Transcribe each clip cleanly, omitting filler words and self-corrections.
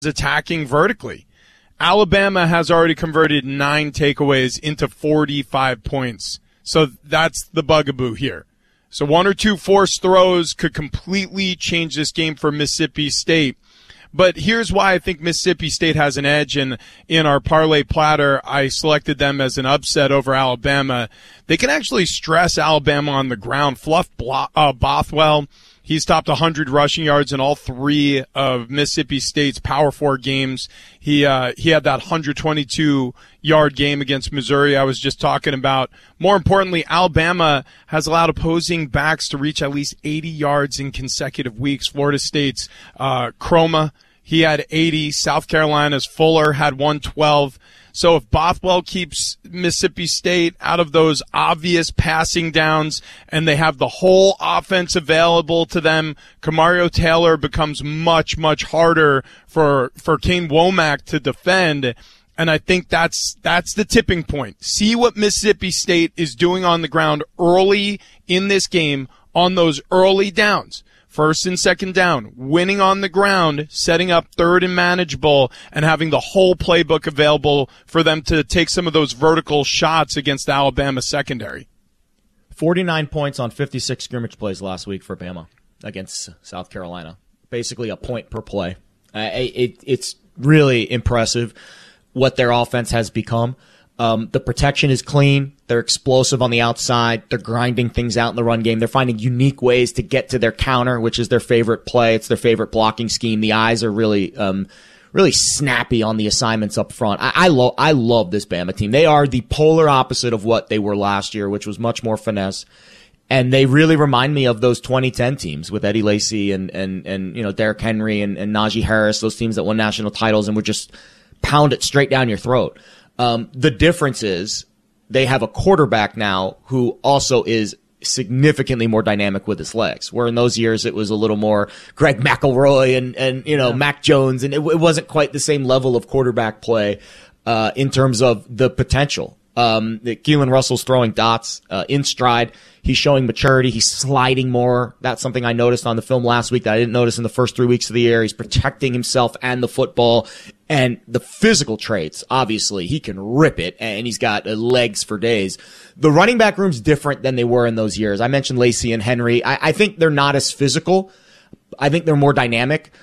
attacking vertically. Alabama has already converted 9 takeaways into 45 points. So that's the bugaboo here. So 1 or 2 forced throws could completely change this game for Mississippi State. But here's why I think Mississippi State has an edge. And in our parlay platter, I selected them as an upset over Alabama. They can actually stress Alabama on the ground. Fluff Bothwell, he's topped 100 rushing yards in all 3 of Mississippi State's Power 4 games. He had that 122-yard game against Missouri I was just talking about. More importantly, Alabama has allowed opposing backs to reach at least 80 yards in consecutive weeks. Florida State's Chroma, he had 80. South Carolina's Fuller had 112. So if Bothwell keeps Mississippi State out of those obvious passing downs and they have the whole offense available to them, Kamario Taylor becomes much, much harder for Kane Womack to defend. And I think that's the tipping point. See what Mississippi State is doing on the ground early in this game on those early downs. First and second down, winning on the ground, setting up third and manageable, and having the whole playbook available for them to take some of those vertical shots against the Alabama secondary. 49 points on 56 scrimmage plays last week for Bama against South Carolina. Basically a point per play. It's really impressive what their offense has become. The protection is clean. They're explosive on the outside. They're grinding things out in the run game. They're finding unique ways to get to their counter, which is their favorite play. It's their favorite blocking scheme. The eyes are really snappy on the assignments up front. I love this Bama team. They are the polar opposite of what they were last year, which was much more finesse. And they really remind me of those 2010 teams with Eddie Lacy and Derrick Henry and Najee Harris, those teams that won national titles and would just pound it straight down your throat. The difference is they have a quarterback now who also is significantly more dynamic with his legs, where in those years it was a little more Greg McElroy and Mac Jones, and it wasn't quite the same level of quarterback play in terms of the potential. Keelan Russell's throwing dots in stride. He's showing maturity. He's sliding more. That's something I noticed on the film last week that I didn't notice in the first 3 weeks of the year. He's protecting himself and the football and the physical traits. Obviously, he can rip it, and he's got legs for days. The running back room's different than they were in those years. I mentioned Lacy and Henry. I think they're not as physical. I think they're more dynamic.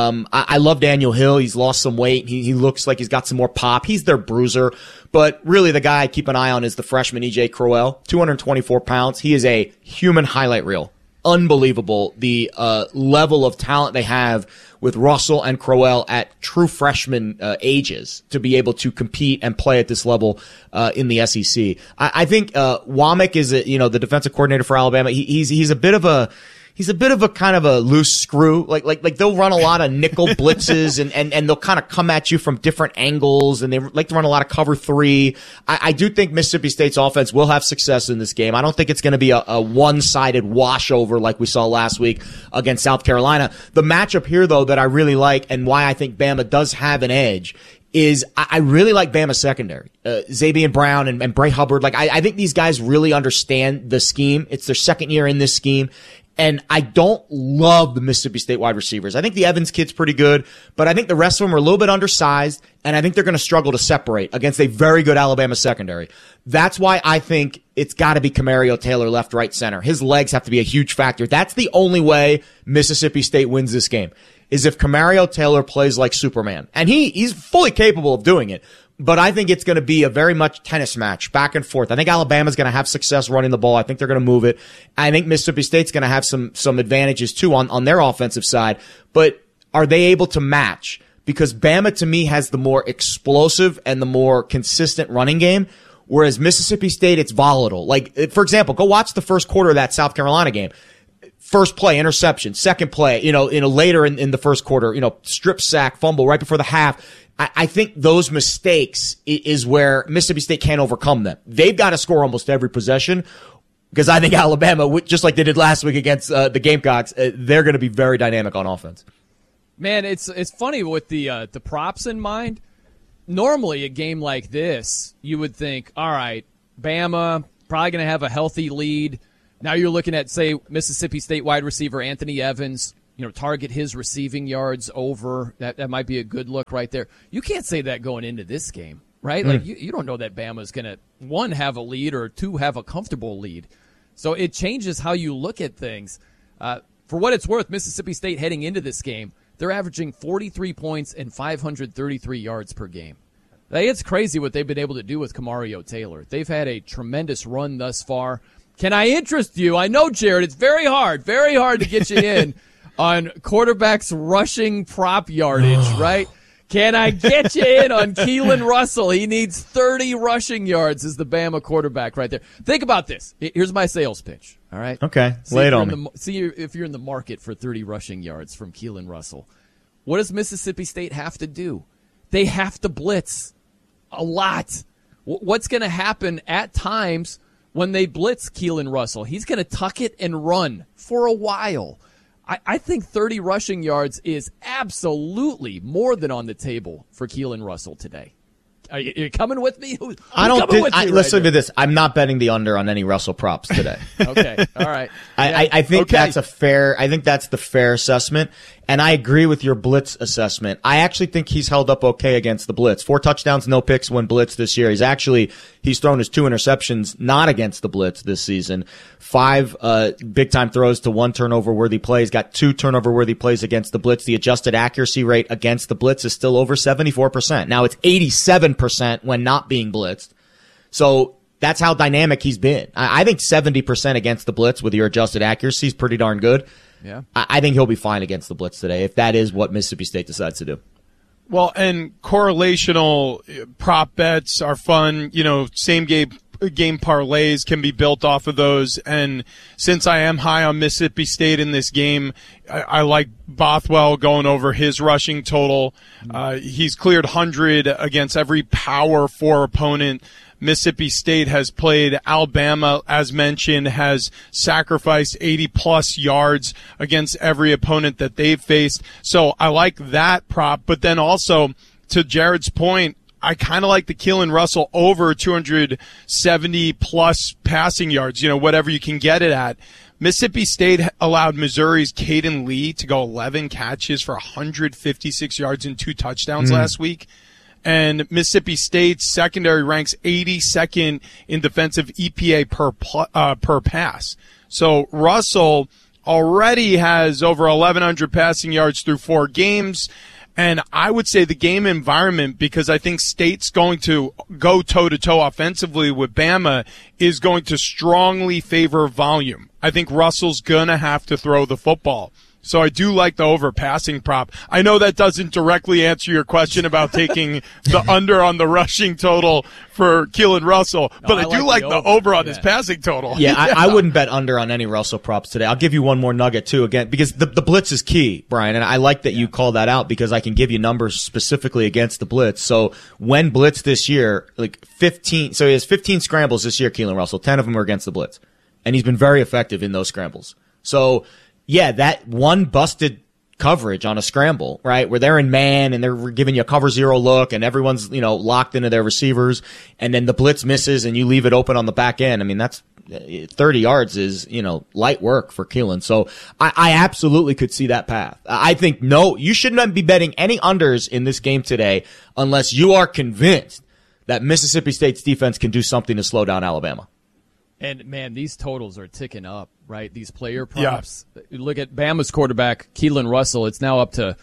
I love Daniel Hill. He's lost some weight. He looks like he's got some more pop. He's their bruiser. But really the guy I keep an eye on is the freshman E.J. Crowell, 224 pounds. He is a human highlight reel. Unbelievable. The level of talent they have with Russell and Crowell at true freshman ages to be able to compete and play at this level in the SEC. I think Womack is the defensive coordinator for Alabama. He's a bit of a kind of a loose screw. Like they'll run a lot of nickel blitzes and they'll kind of come at you from different angles, and they like to run a lot of cover 3. I do think Mississippi State's offense will have success in this game. I don't think it's going to be a one-sided washover like we saw last week against South Carolina. The matchup here, though, that I really like and why I think Bama does have an edge is I really like Bama's secondary. Xavier Brown and Bray Hubbard. Like, I think these guys really understand the scheme. It's their second year in this scheme. And I don't love the Mississippi State wide receivers. I think the Evans kid's pretty good, but I think the rest of them are a little bit undersized, and I think they're going to struggle to separate against a very good Alabama secondary. That's why I think it's got to be Kamario Taylor left, right, center. His legs have to be a huge factor. That's the only way Mississippi State wins this game, is if Kamario Taylor plays like Superman. And he's fully capable of doing it. But I think it's going to be a very much tennis match, back and forth. I think Alabama's going to have success running the ball. I think they're going to move it. I think Mississippi State's going to have some advantages too on their offensive side. But are they able to match? Because Bama to me has the more explosive and the more consistent running game, whereas Mississippi State, it's volatile. Like, for example, go watch the first quarter of that South Carolina game. First play, interception. Second play, later in the first quarter, strip sack, fumble right before the half. I think those mistakes is where Mississippi State can't overcome them. They've got to score almost every possession, because I think Alabama, just like they did last week against the Gamecocks, they're going to be very dynamic on offense. Man, it's funny with the props in mind. Normally, a game like this, you would think, all right, Bama probably going to have a healthy lead. Now you're looking at, say, Mississippi State wide receiver Anthony Evans, target his receiving yards over. That might be a good look right there. You can't say that going into this game, right? Like you don't know that Bama's going to, 1, have a lead or 2, have a comfortable lead. So it changes how you look at things. For what it's worth, Mississippi State heading into this game, they're averaging 43 points and 533 yards per game. It's crazy what they've been able to do with Kamario Taylor. They've had a tremendous run thus far. Can I interest you? I know, Jared, it's very hard to get you in on quarterbacks rushing prop yardage, right? Can I get you in on Keelan Russell? He needs 30 rushing yards as the Bama quarterback right there. Think about this. Here's my sales pitch, all right? Okay, lay it on me. See if you're in the market for 30 rushing yards from Keelan Russell. What does Mississippi State have to do? They have to blitz a lot. What's going to happen at times when they blitz Keelan Russell? He's going to tuck it and run for a while. I think 30 rushing yards is absolutely more than on the table for Keelan Russell today. Are you coming with me? Listen to this. I'm not betting the under on any Russell props today. Okay. All right. I think that's the fair assessment. And I agree with your blitz assessment. I actually think he's held up okay against the blitz. 4 touchdowns, no picks when blitz this year. He's thrown his 2 interceptions not against the blitz this season. 5 big time throws to 1 turnover worthy play. He's got 2 turnover worthy plays against the blitz. The adjusted accuracy rate against the blitz is still over 74%. Now it's 87% when not being blitzed. So that's how dynamic he's been. I think 70% against the blitz with your adjusted accuracy is pretty darn good. Yeah. I think he'll be fine against the blitz today if that is what Mississippi State decides to do. Well, and correlational prop bets are fun. Same game parlays can be built off of those. And since I am high on Mississippi State in this game, I like Bothwell going over his rushing total. He's cleared 100 against every Power 4 opponent. Mississippi State has played Alabama, as mentioned, has sacrificed 80-plus yards against every opponent that they've faced. So I like that prop. But then also, to Jared's point, I kind of like the Keelan Russell over 270-plus passing yards, whatever you can get it at. Mississippi State allowed Missouri's Caden Lee to go 11 catches for 156 yards and 2 touchdowns last week. And Mississippi State's secondary ranks 82nd in defensive EPA per pass. So Russell already has over 1,100 passing yards through 4 games. And I would say the game environment, because I think State's going to go toe-to-toe offensively with Bama, is going to strongly favor volume. I think Russell's going to have to throw the football. So I do like the over passing prop. I know that doesn't directly answer your question about taking the under on the rushing total for Keelan Russell, but I do like the over on his passing total. Yeah, I wouldn't bet under on any Russell props today. I'll give you one more nugget too, again, because the blitz is key, Brian, and I like that you call that out because I can give you numbers specifically against the blitz. So when blitz this year, he has 15 scrambles this year, Keelan Russell, 10 of them are against the blitz, and he's been very effective in those scrambles. So yeah, that one busted coverage on a scramble, right, where they're in man and they're giving you a cover 0 look and everyone's, locked into their receivers, and then the blitz misses and you leave it open on the back end. I mean, that's 30 yards is, light work for Keelan. So I absolutely could see that path. I think, no, you should not be betting any unders in this game today unless you are convinced that Mississippi State's defense can do something to slow down Alabama. And, man, these totals are ticking up, right? These player props. Yeah. You look at Bama's quarterback, Keelan Russell. It's now up to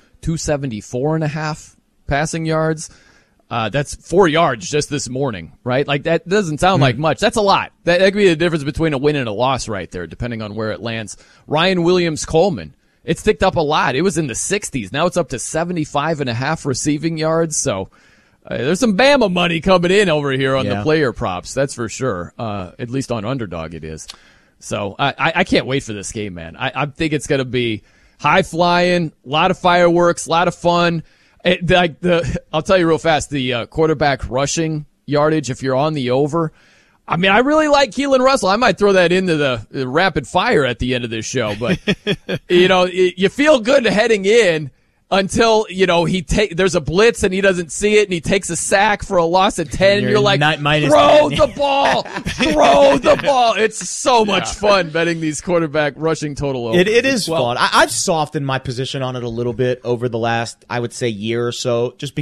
274.5 passing yards. That's 4 yards just this morning, right? Like, that doesn't sound like much. That's a lot. That could be the difference between a win and a loss right there, depending on where it lands. Ryan Williams-Coleman, it's ticked up a lot. It was in the 60s. Now it's up to 75.5 receiving yards. So there's some Bama money coming in over here on the player props. That's for sure. At least on Underdog it is. So I can't wait for this game, man. I think it's going to be high flying, a lot of fireworks, a lot of fun. I'll tell you real fast, the quarterback rushing yardage, if you're on the over, I mean, I really like Keelan Russell. I might throw that into the rapid fire at the end of this show. But, you feel good heading in. until, there's a blitz and he doesn't see it and he takes a sack for a loss of 10. And you're like, throw the ball, throw the ball. It's so much fun betting these quarterback rushing total overs. It is fun. I've softened my position on it a little bit over the last, I would say, year or so, just